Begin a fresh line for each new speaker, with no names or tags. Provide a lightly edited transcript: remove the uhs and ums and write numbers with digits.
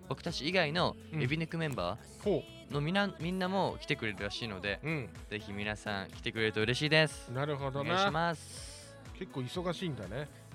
僕たち以外の
うん
エビネクメンバ
ほ
ーのみんなも来てくれるらしいので、
う。
ぜひ皆さん来てくれると嬉しいです。
なるほど
お願いし
な。
ます。
結構忙しいんだね。